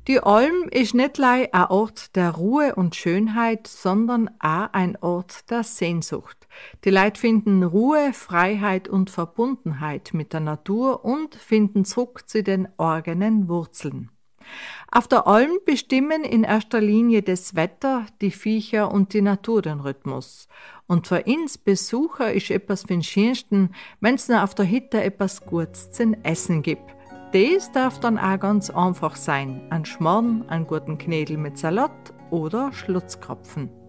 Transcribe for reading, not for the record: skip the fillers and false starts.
Die Alm ist nicht nur ein Ort der Ruhe und Schönheit, sondern auch ein Ort der Sehnsucht. Die Leute finden Ruhe, Freiheit und Verbundenheit mit der Natur und finden zurück zu den eigenen Wurzeln. Auf der Alm bestimmen in erster Linie das Wetter, die Viecher und die Natur den Rhythmus. Und für uns Besucher ist etwas vom Schönsten, wenn es auf der Hütte etwas Gutes zum Essen gibt. Das darf dann auch ganz einfach sein. Ein Schmarrn, einen guten Knädel mit Salat oder Schlutzkrapfen.